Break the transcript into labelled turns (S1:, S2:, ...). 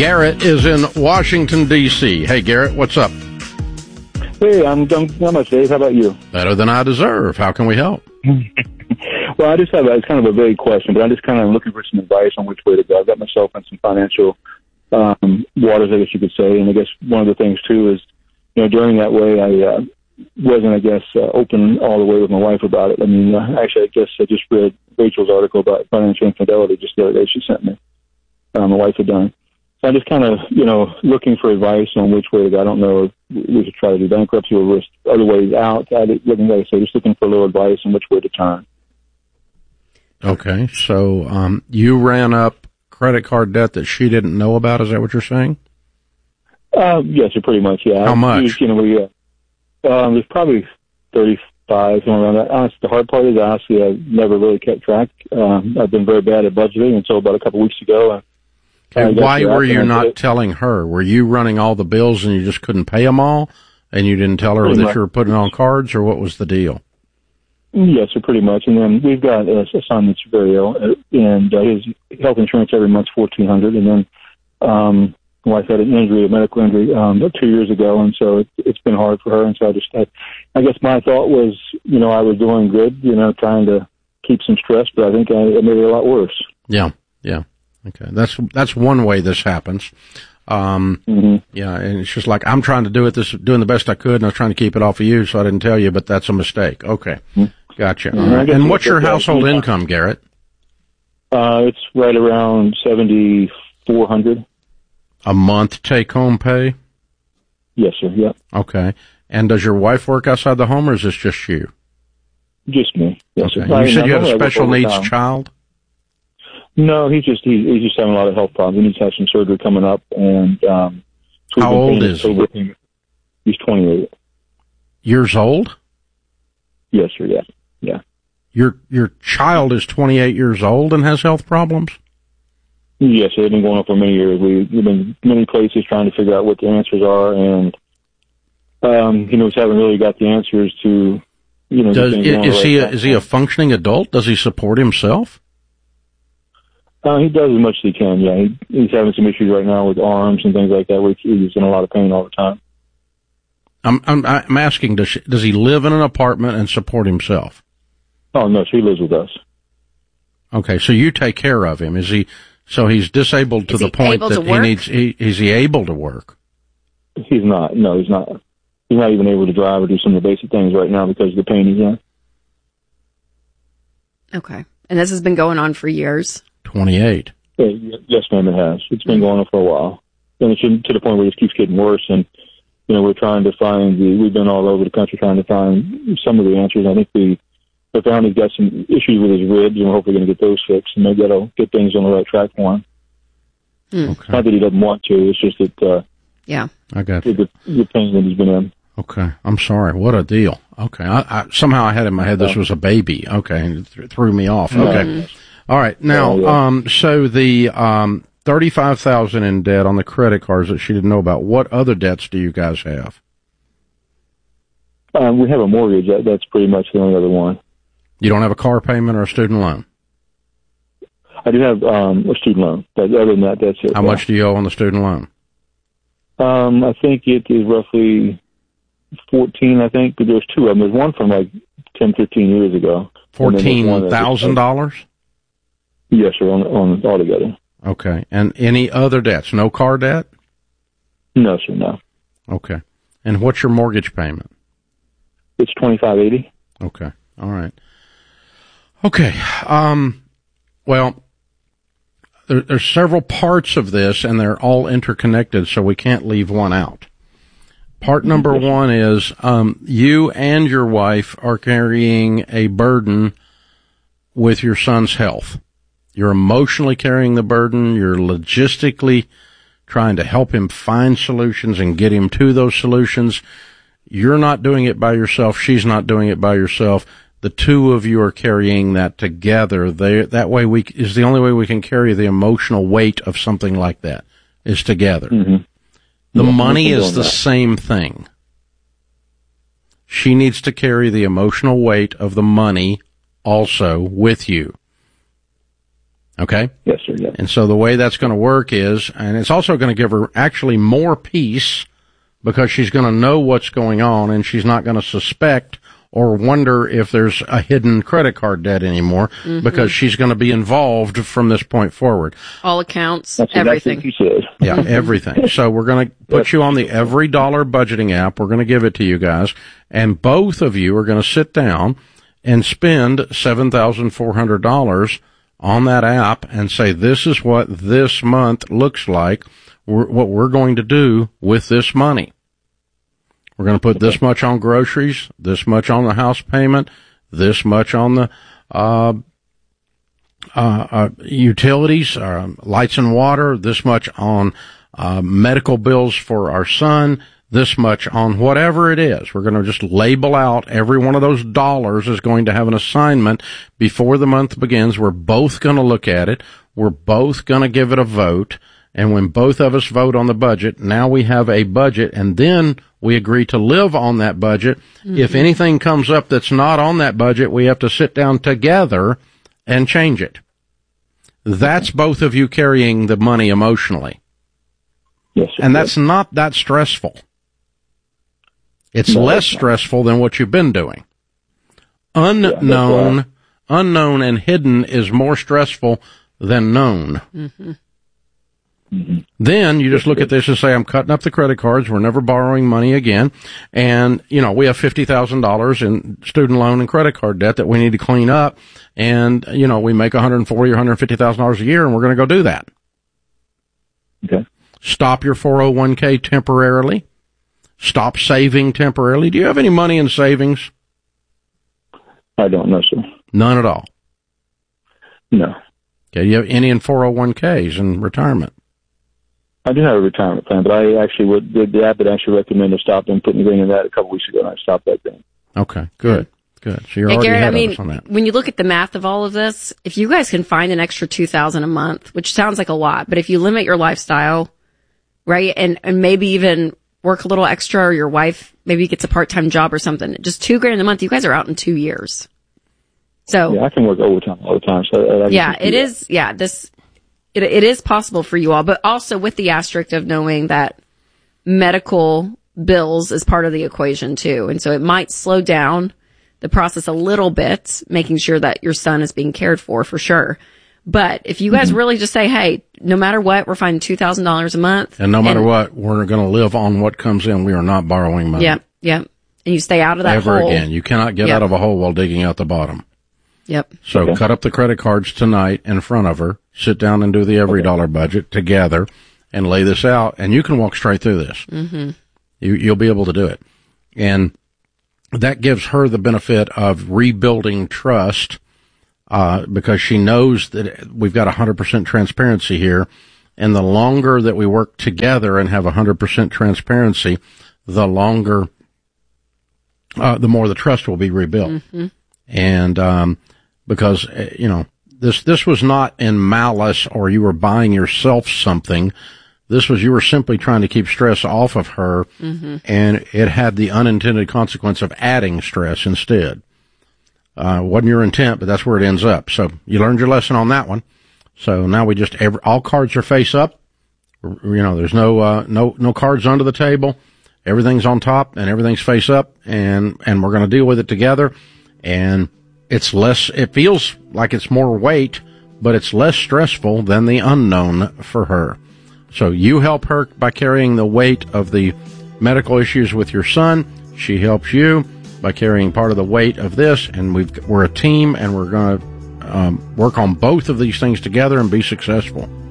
S1: Garrett is in Washington, D.C. Hey, Garrett, what's up?
S2: Hey, I'm not much, Dave. How about you?
S1: Better than I deserve. How can we help?
S2: Well, I just have it's kind of a vague question, but I'm just kind of looking for some advice on which way to go. I've got myself in some financial waters, I guess you could say, and I guess one of the things too is, during that way, I wasn't, I guess, open all the way with my wife about it. I mean, actually, I guess I just read Rachel's article about financial infidelity just the other day. She sent me. My wife had done. So I'm just kind of, looking for advice on which way to go. I don't know if we should try to do bankruptcy or risk other ways out. Just looking for a little advice on which way to turn.
S1: Okay, so you ran up credit card debt that she didn't know about. Is that what you're saying?
S2: Yes, pretty much. Yeah.
S1: How much?
S2: There's probably 35, somewhere around that. Honestly, the hard part is honestly I've never really kept track. I've been very bad at budgeting until about a couple weeks ago.
S1: Okay, why were you not telling her? Were you running all the bills and you just couldn't pay them all, and you didn't tell her that you were putting on cards, or what was the deal?
S2: Yes, sir, pretty much. And then we've got a son that's very ill, and his health insurance every month's $1,400. And then my wife had a medical injury, about 2 years ago, and so it's been hard for her. And so I guess my thought was, I was doing good, trying to keep some stress, but I think I made it a lot worse.
S1: Yeah. Okay, that's one way this happens. Yeah, and it's just like, I'm trying to doing the best I could, and I was trying to keep it off of you, so I didn't tell you, but that's a mistake. Okay, gotcha.
S2: Mm-hmm.
S1: And what's your household income, Garrett?
S2: It's right around $7,400
S1: a month take-home pay.
S2: Yes, sir. Yep.
S1: Okay, and does your wife work outside the home, or is this just you?
S2: Just me. Yes,
S1: okay.
S2: Sir.
S1: You said you had a special needs child.
S2: No, he's just having a lot of health problems. He needs to have some surgery coming up. And
S1: how old is he?
S2: He's 28
S1: years old.
S2: Yes, sir. Yeah.
S1: Your child is 28 years old and has health problems.
S2: Yes, they've been going on for many years. We've been many places trying to figure out what the answers are, and just haven't really got the answers to.
S1: Is he a functioning adult? Does he support himself?
S2: He does as much as he can, yeah. He's having some issues right now with arms and things like that, where he's in a lot of pain all the time.
S1: I'm asking, does he live in an apartment and support himself?
S2: Oh, no, so he lives with us.
S1: Okay, so you take care of him. So he's disabled to the point that is he able to work?
S2: He's not. No, he's not. He's not even able to drive or do some of the basic things right now because of the pain he's in.
S3: Okay. And this has been going on for years?
S1: 28.
S2: Yes, ma'am, it has. It's been going on for a while. And it's to the point where it just keeps getting worse. And, we're trying to we've been all over the country trying to find some of the answers. I think we found he's got some issues with his ribs, and we're hopefully going to get those fixed. And maybe that'll get things on the right track for him.
S1: Okay.
S2: Not that he doesn't want to. It's just that,
S1: I got you.
S2: The pain that he's been in.
S1: Okay. I'm sorry. What a deal. Okay. I somehow I had in my head this was a baby. Okay. And it threw me off. Okay. All right. Now, so the $35,000 in debt on the credit cards that she didn't know about. What other debts do you guys have?
S2: We have a mortgage. That's pretty much the only other one.
S1: You don't have a car payment or a student loan?
S2: I do have a student loan. But other than that, that's it.
S1: How much do you owe on the student loan?
S2: I think it is roughly 14, I think. But there's two of them. There's one from like 10, 15 years ago.
S1: $14,000?
S2: Yes, sir, on altogether.
S1: Okay. And any other debts? No car debt?
S2: No, sir, no.
S1: Okay. And what's your mortgage payment?
S2: It's $2,580.
S1: Okay. All right. Okay. Well, there's several parts of this, and they're all interconnected, so we can't leave one out. Part number one is you and your wife are carrying a burden with your son's health. You're emotionally carrying the burden. You're logistically trying to help him find solutions and get him to those solutions. You're not doing it by yourself. She's not doing it by yourself. The two of you are carrying that together. That way is the only way we can carry the emotional weight of something like that, is together. Mm-hmm. The money is the same thing. She needs to carry the emotional weight of the money also with you. Okay?
S2: Yes, sir. Yeah.
S1: And so the way that's going to work is, and it's also going to give her actually more peace because she's going to know what's going on and she's not going to suspect or wonder if there's a hidden credit card debt anymore because she's going to be involved from this point forward.
S3: All accounts,
S2: That's
S3: everything.
S2: exactly what you said.
S1: Yeah, everything. So we're going to put you on the Every Dollar budgeting app. We're going to give it to you guys. And both of you are going to sit down and spend $7,400 on that app and say, this is what this month looks like, what we're going to do with this money. We're going to put this much on groceries, this much on the house payment, this much on the utilities, lights and water, this much on medical bills for our son, this much on whatever it is. We're going to just label out every one of those dollars is going to have an assignment before the month begins. We're both going to look at it. We're both going to give it a vote. And when both of us vote on the budget, now we have a budget, and then we agree to live on that budget. If anything comes up that's not on that budget, we have to sit down together and change it. That's both of you carrying the money emotionally.
S2: Yes, sir.
S1: And that's not that stressful. It's less stressful than what you've been doing. Unknown and hidden is more stressful than known. Then you just look at this and say, I'm cutting up the credit cards. We're never borrowing money again. And, we have $50,000 in student loan and credit card debt that we need to clean up. And, we make $140,000 or $150,000 a year, and we're going to go do that.
S2: Okay.
S1: Stop your 401k temporarily. Stop saving temporarily. Do you have any money in savings?
S2: I don't know, sir.
S1: None at all.
S2: No.
S1: Okay. Do you have any in 401ks in retirement?
S2: I do have a retirement plan, but I actually the app that actually recommended stopping putting anything in that a couple weeks ago, and I stopped that thing.
S1: Okay, good. So you're
S3: Hey,
S1: already
S3: Garrett,
S1: ahead of us on that.
S3: when you look at the math of all of this, if you guys can find an extra $2,000 a month, which sounds like a lot, but if you limit your lifestyle, right, and maybe even work a little extra, or your wife maybe gets a part-time job or something, just $2,000 a month, you guys are out in 2 years. So
S2: yeah, I can work overtime all the time. So
S3: yeah, it is. Yeah, it is possible for you all, but also with the asterisk of knowing that medical bills is part of the equation too. And so it might slow down the process a little bit, making sure that your son is being cared for sure. But if you guys really just say, hey, no matter what, we're finding $2,000 a month.
S1: And no matter what, we're going to live on what comes in. We are not borrowing money.
S3: Yep. And you stay out of that
S1: Ever
S3: hole.
S1: again. You cannot get out of a hole while digging out the bottom.
S3: Yep.
S1: So cut up the credit cards tonight in front of her. Sit down and do the Every Dollar budget together and lay this out. And you can walk straight through this. You'll be able to do it. And that gives her the benefit of rebuilding trust, because she knows that we've got 100% transparency here. And the longer that we work together and have 100% transparency, the longer, the more the trust will be rebuilt. And, because, this was not in malice or you were buying yourself something. This was, you were simply trying to keep stress off of her, and it had the unintended consequence of adding stress instead. Wasn't your intent, but that's where it ends up. So you learned your lesson on that one. So now we just, all cards are face up. There's no cards under the table. Everything's on top and everything's face up, and we're going to deal with it together. And it feels like it's more weight, but it's less stressful than the unknown for her. So you help her by carrying the weight of the medical issues with your son. She helps you by carrying part of the weight of this, and we're a team, and we're going to work on both of these things together and be successful.